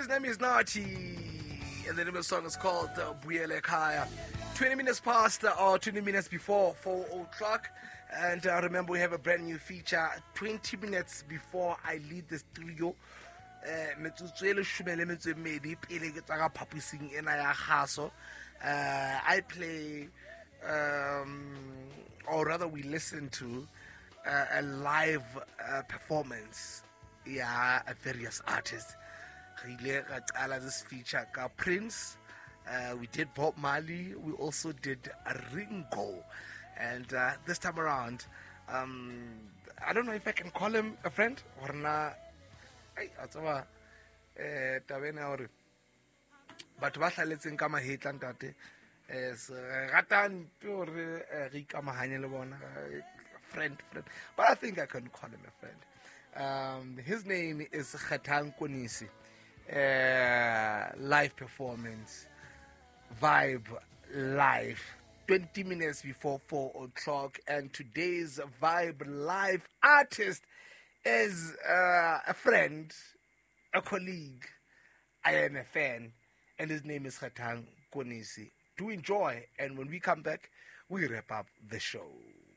His name is Naughty, and the name of the song is called Buyele Kaya. 20 minutes past or 20 minutes before 4 o'clock. And remember, we have a brand new feature 20 minutes before I leave the studio. I play, or rather, we listen to a live performance. Yeah, various artists. This feature, Prince. We did Bob Marley. We also did Ringo. And this time around, I don't know if I can call him a friend or not. But what I let's think I'm a hate and that is Ratan pure friend. But I think I can call him a friend. His name is Khatang Konisi. Live performance, Vibe Live, 20 minutes before 4 o'clock. And today's Vibe Live artist is a friend, a colleague. I am a fan, and his name is Khatang Konisi. Do enjoy, and when we come back, we wrap up the show.